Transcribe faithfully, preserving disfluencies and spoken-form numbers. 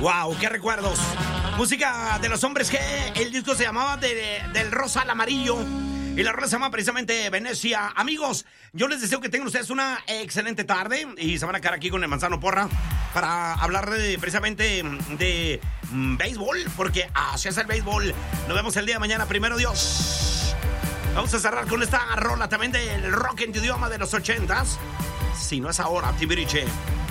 Wow, qué recuerdos. Música de los hombres G. El disco se llamaba de, Del Rosa al Amarillo. Y la rola se llama precisamente Venecia. Amigos, yo les deseo que tengan ustedes una excelente tarde. Y se van a quedar aquí con el Manzano Porra para hablar de, precisamente de mm, béisbol. Porque así es el béisbol. Nos vemos el día de mañana, primero Dios. Vamos a cerrar con esta rola también del rock en tu idioma de los ochentas. Si no es ahora, Tibiriche.